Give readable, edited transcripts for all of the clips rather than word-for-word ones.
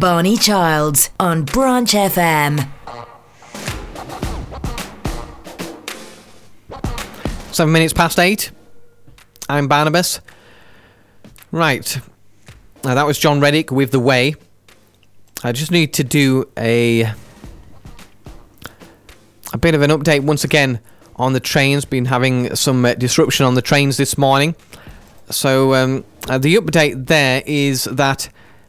Barney Childs on Branch FM. 7 minutes past 8. I'm Barnabas. Right. Now that was John Reddick with The Way. I just need to do a bit of an update once again on the trains. Been having some disruption on the trains this morning. So the update there is that,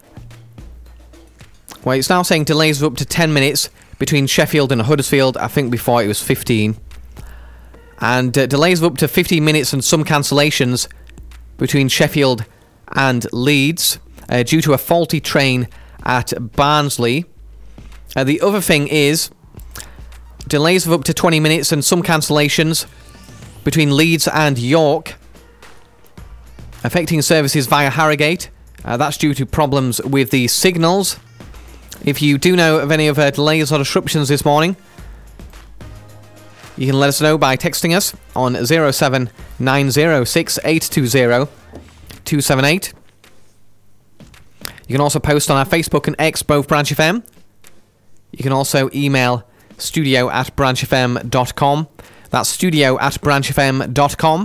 well, it's now saying delays of up to 10 minutes between Sheffield and Huddersfield. I think before it was 15. And delays of up to 15 minutes and some cancellations between Sheffield and Leeds due to a faulty train at Barnsley. The other thing is delays of up to 20 minutes and some cancellations between Leeds and York, affecting services via Harrogate. That's due to problems with the signals. If you do know of any other delays or disruptions this morning, you can let us know by texting us on 07906820278. You can also post on our Facebook and X, both Branch FM. You can also email studio@branchfm.com. That's studio@branchfm.com.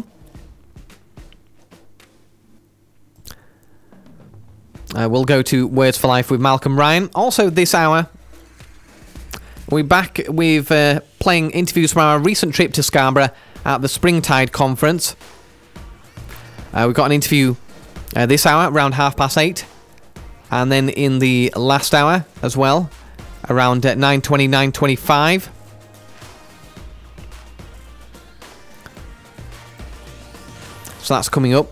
We'll go to Words for Life with Malcolm Ryan. Also this hour, we're back with playing interviews from our recent trip to Scarborough at the Springtide Conference. We've got an interview this hour around 8:30. And then in the last hour as well, around 9:20, 9:25. So that's coming up.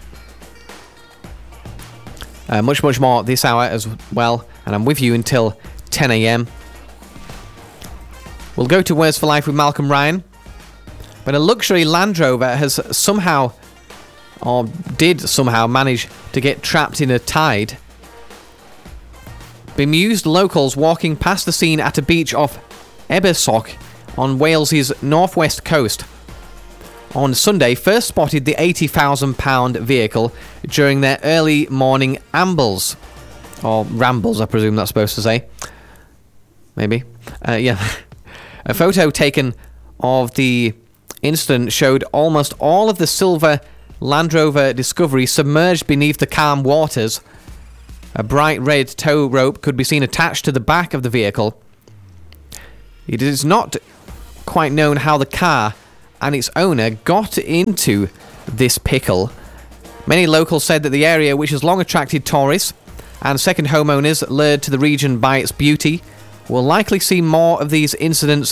Much more this hour as well. And I'm with you until 10 a.m. We'll go to Words for Life with Malcolm Ryan. But a luxury Land Rover has somehow, or did somehow, manage to get trapped in a tide. Bemused locals walking past the scene at a beach off Ebersoch on Wales's northwest coast on Sunday first spotted the £80,000 vehicle during their early morning ambles. Or rambles, I presume that's supposed to say. Maybe. Yeah. A photo taken of the incident showed almost all of the silver Land Rover Discovery submerged beneath the calm waters. A bright red tow rope could be seen attached to the back of the vehicle. It is not quite known how the car and its owner got into this pickle. Many locals said that the area, which has long attracted tourists and second homeowners lured to the region by its beauty, will likely see more of these incidents